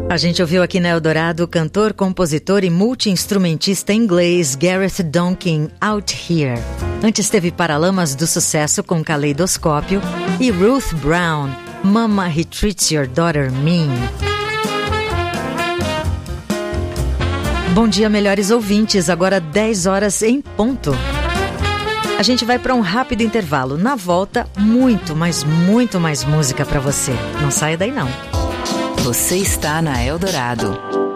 A gente ouviu aqui na Eldorado o cantor, compositor e multi-instrumentista inglês Gareth Donkin, Out Here. Antes teve Paralamas do Sucesso com Caleidoscópio e Ruth Brown, Mama He Treats Your Daughter Mean. Bom dia, melhores ouvintes, agora 10 horas em ponto. A gente vai para um rápido intervalo. Na volta, muito mais música para você. Não saia daí não. Você está na Eldorado.